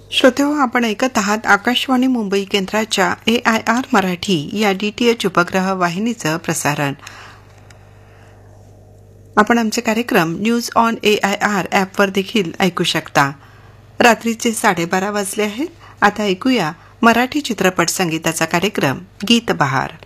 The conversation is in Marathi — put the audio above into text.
श्रोतेहो, आपण ऐकत आहात आकाशवाणी मुंबई केंद्राच्या AIR मराठी या DTH उपग्रह वाहिनीचं प्रसारण. आपण आमचे कार्यक्रम न्यूज ऑन AIR ॲपवर देखील ऐकू शकता. रात्रीचे 12:30 वाजले आहेत. आता ऐकूया मराठी चित्रपट संगीताचा कार्यक्रम गीत बहार.